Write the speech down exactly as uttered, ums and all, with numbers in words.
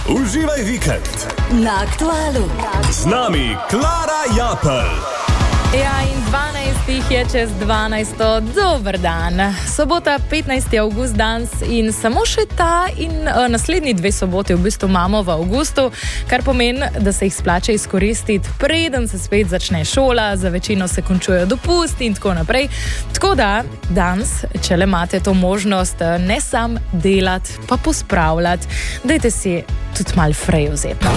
Uživaj vikend na Aktualu. Z nami Klara Japelj. Ja, in dvanajst je čez dvanajsto. Dober dan. Sobota, petnajsti avgust danes in samo še ta in uh, naslednji dve soboti v bistvu imamo v avgustu, kar pomeni, da se jih splača izkoristiti, preden se spet začne šola, za večino se končujejo dopusti in tako naprej. Tako da danes, če le imate to možnost, ne sam delati, pa pospravljati, dajte si tudi malo frej vzeti.